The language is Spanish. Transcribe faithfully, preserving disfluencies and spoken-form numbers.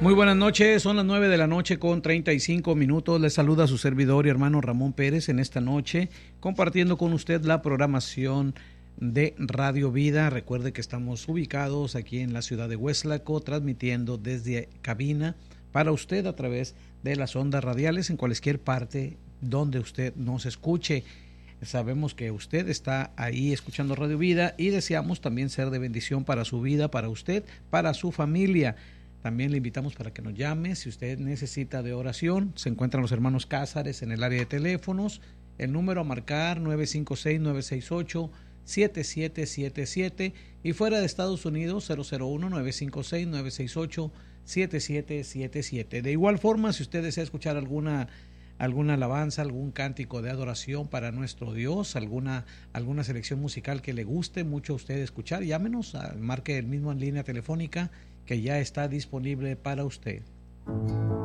Muy buenas noches, son las nueve de la noche con treinta y cinco minutos. Les saluda su servidor y hermano Ramón Pérez en esta noche, compartiendo con usted la programación de Radio Vida. Recuerde que estamos ubicados aquí en la ciudad de Hueslaco, transmitiendo desde cabina para usted a través de las ondas radiales en cualquier parte donde usted nos escuche. Sabemos que usted está ahí escuchando Radio Vida y deseamos también ser de bendición para su vida, para usted, para su familia. También le invitamos para que nos llame si usted necesita de oración. Se encuentran los hermanos Cázares en el área de teléfonos. El número a marcar nueve cinco seis, nueve seis ocho, siete siete siete siete y fuera de Estados Unidos cero cero uno, nueve cinco seis, nueve seis ocho, siete siete siete siete. De igual forma, si usted desea escuchar alguna alguna alabanza, algún cántico de adoración para nuestro Dios, alguna alguna selección musical que le guste mucho a usted escuchar, llámenos, marque el mismo en línea telefónica que ya está disponible para usted.